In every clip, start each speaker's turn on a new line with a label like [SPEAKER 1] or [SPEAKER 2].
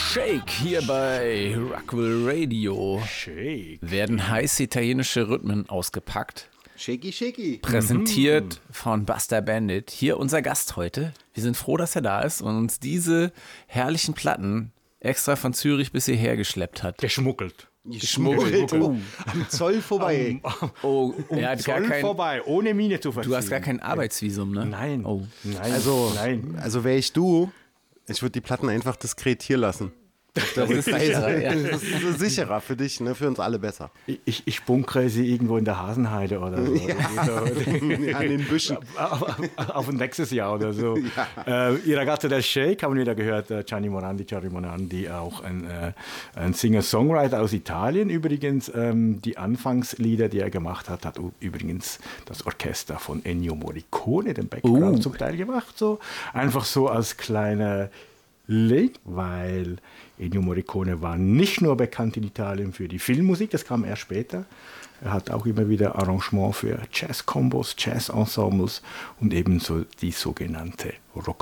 [SPEAKER 1] Shake hier bei Rockwell Radio.
[SPEAKER 2] Shake.
[SPEAKER 1] Werden heiße italienische Rhythmen ausgepackt.
[SPEAKER 3] Shaky, shaky.
[SPEAKER 1] Präsentiert von Buster Bandit. Hier unser Gast heute. Wir sind froh, dass er da ist und uns diese herrlichen Platten extra von Zürich bis hierher geschleppt hat.
[SPEAKER 2] Geschmuggelt.
[SPEAKER 3] Geschmuggelt. Oh. Am Zoll vorbei.
[SPEAKER 1] Oh, er hat gar kein,
[SPEAKER 2] vorbei, ohne Miene zu verziehen.
[SPEAKER 1] du hast gar kein Arbeitsvisum, ne?
[SPEAKER 2] Nein.
[SPEAKER 1] Oh.
[SPEAKER 2] Nein.
[SPEAKER 3] Also wäre ich du, ich würde die Platten einfach diskret hier lassen.
[SPEAKER 1] Das ist sicherer, ja.
[SPEAKER 3] Das ist sicherer für dich, ne? Für uns alle besser.
[SPEAKER 2] Ich bunkere sie irgendwo in der Hasenheide oder so.
[SPEAKER 3] An den Büschen.
[SPEAKER 2] Auf ein nächstes Jahr oder so.
[SPEAKER 3] Ja.
[SPEAKER 2] I ragazzi del Shake haben wir da gehört, Gianni Morandi, auch ein Singer-Songwriter aus Italien. Übrigens, die Anfangslieder, die er gemacht hat, hat übrigens das Orchester von Ennio Morricone, den Background zum Teil gemacht. So. Einfach so als kleiner Link, weil Ennio Morricone war nicht nur bekannt in Italien für die Filmmusik, das kam erst später. Er hat auch immer wieder Arrangement für Jazz-Kombos, Jazz-Ensembles und ebenso die sogenannte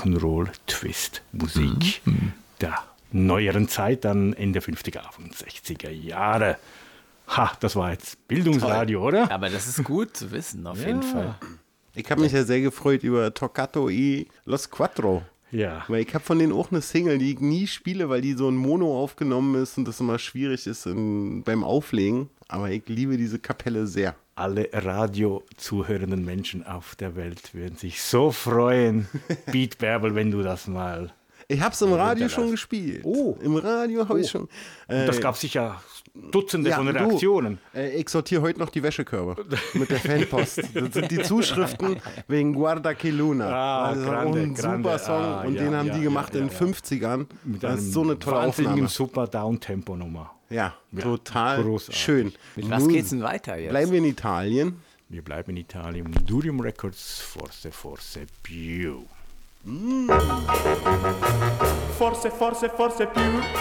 [SPEAKER 2] Rock'n'Roll-Twist-Musik der neueren Zeit, dann Ende 50er und 60er Jahre. Ha, das war jetzt Bildungsradio,
[SPEAKER 1] Toll.
[SPEAKER 2] oder?
[SPEAKER 1] Aber das ist gut zu wissen, auf jeden Fall.
[SPEAKER 3] Ich habe mich ja sehr gefreut über Toccato y Los Quattro.
[SPEAKER 2] Ja.
[SPEAKER 3] Weil ich habe von denen auch eine Single, die ich nie spiele, weil die so in Mono aufgenommen ist und das immer schwierig ist beim Auflegen. Aber ich liebe diese Kapelle sehr.
[SPEAKER 2] Alle Radio-zuhörenden Menschen auf der Welt würden sich so freuen, Beat Bärbel, wenn du das mal...
[SPEAKER 3] Ich habe es im Radio schon gespielt.
[SPEAKER 2] Oh.
[SPEAKER 3] Im Radio habe ich schon.
[SPEAKER 2] Das gab sicher Dutzende von Reaktionen.
[SPEAKER 3] Ich sortiere heute noch die Wäschekörbe mit der Fanpost. Das sind die Zuschriften wegen Guarda che Luna. Das ist auch ein super Song und den haben die gemacht in den 50ern. Das ist so eine tolle Aufnahme.
[SPEAKER 2] Super Downtempo-Nummer.
[SPEAKER 3] Ja, total
[SPEAKER 2] großartig.
[SPEAKER 3] schön.
[SPEAKER 1] Mit was geht's denn weiter jetzt?
[SPEAKER 3] Bleiben wir in Italien.
[SPEAKER 2] Wir bleiben in Italien. Durium Records, Forse più.
[SPEAKER 4] Forse più